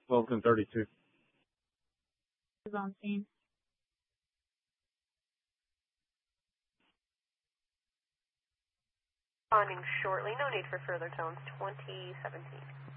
Wilson 32. Is on scene. Responding shortly. No need for further tones. 2017.